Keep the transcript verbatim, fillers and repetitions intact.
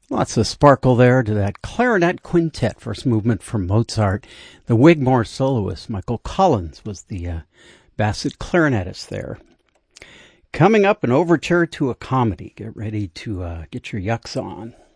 Lots of sparkle there to that clarinet quintet, first movement from Mozart. The Wigmore soloist, Michael Collins, was the uh, Bassett clarinetist there. Coming up, an overture to a comedy. Get ready to uh, get your yucks on.